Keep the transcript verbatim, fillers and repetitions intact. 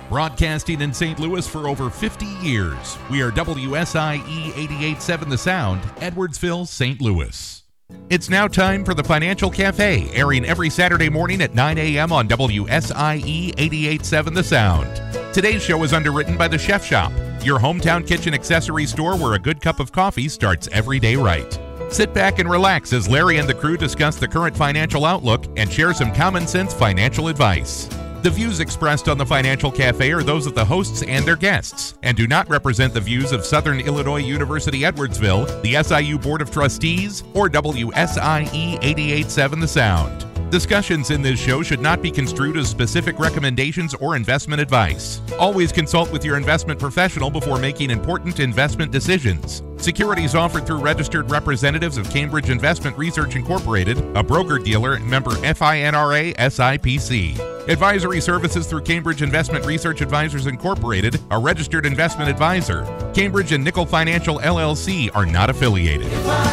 Broadcasting in Saint Louis for over fifty years. We are W S I E eighty-eight point seven The Sound, Edwardsville, Saint Louis. It's now time for the Financial Cafe, airing every Saturday morning at nine a.m. on W S I E eighty-eight point seven The Sound. Today's show is underwritten by The Chef Shop, your hometown kitchen accessory store where a good cup of coffee starts every day right. Sit back and relax as Larry and the crew discuss the current financial outlook and share some common sense financial advice. The views expressed on the Financial Cafe are those of the hosts and their guests, and do not represent the views of Southern Illinois University Edwardsville, the S I U Board of Trustees, or W S I E eighty-eight point seven The Sound. Discussions in this show should not be construed as specific recommendations or investment advice. Always consult with your investment professional before making important investment decisions. Securities offered through registered representatives of Cambridge Investment Research Incorporated, a broker-dealer, member FINRA S I P C. Advisory services through Cambridge Investment Research Advisors Incorporated, a registered investment advisor. Cambridge and Nickel Financial L L C are not affiliated.